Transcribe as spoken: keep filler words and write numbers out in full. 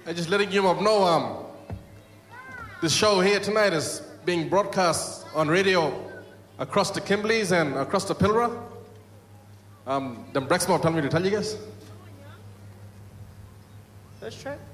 I'm just letting you know, um, this show here tonight is being broadcast on radio across the Kimbleys and across the Pilbara. Um, the Brexmore told me to tell you guys. First track?